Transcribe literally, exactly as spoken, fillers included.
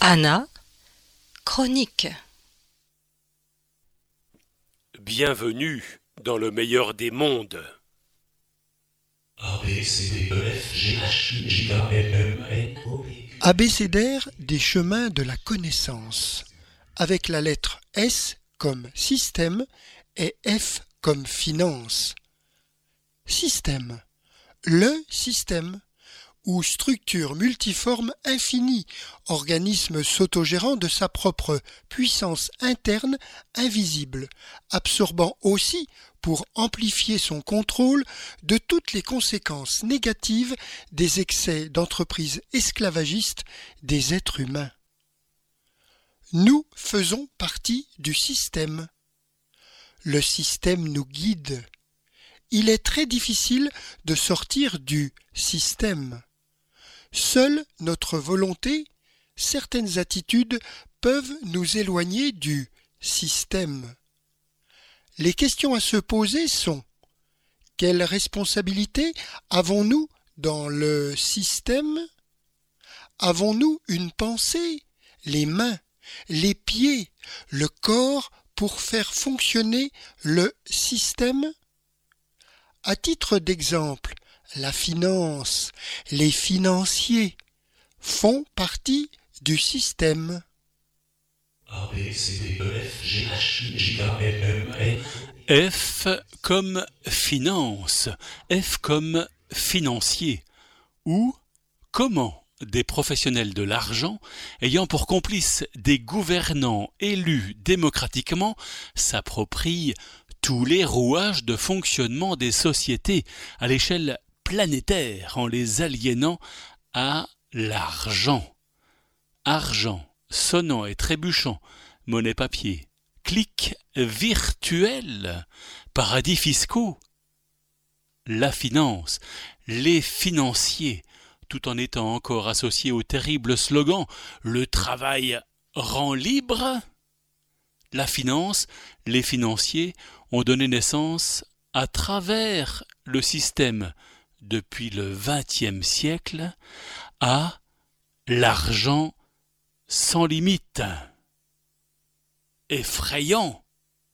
Anna, chronique. Bienvenue dans le meilleur des mondes. Abécédaire des chemins de la connaissance, avec la lettre S comme système et F comme finance. Système, le système, ou structure multiforme infinie, organisme s'autogérant de sa propre puissance interne invisible, absorbant aussi, pour amplifier son contrôle, de toutes les conséquences négatives des excès d'entreprises esclavagistes des êtres humains. Nous faisons partie du système. Le système nous guide. Il est très difficile de sortir du système. Seule notre volonté, certaines attitudes peuvent nous éloigner du système. Les questions à se poser sont: quelle responsabilité avons-nous dans le système? Avons-nous une pensée, les mains, les pieds, le corps pour faire fonctionner le système? À titre d'exemple, la finance, les financiers font partie du système. A, B, C, D, E, F, G, H, I, J, K, L, M, N. F comme finance, F comme financier, ou comment des professionnels de l'argent, ayant pour complices des gouvernants élus démocratiquement, s'approprient tous les rouages de fonctionnement des sociétés à l'échelle planétaire en les aliénant à l'argent. Argent, sonnant et trébuchant, monnaie papier, clics virtuels, paradis fiscaux. La finance, les financiers, tout en étant encore associés au terrible slogan « Le travail rend libre », la finance, les financiers ont donné naissance à travers le système depuis le vingtième siècle à l'argent sans limite. Effrayant, non ?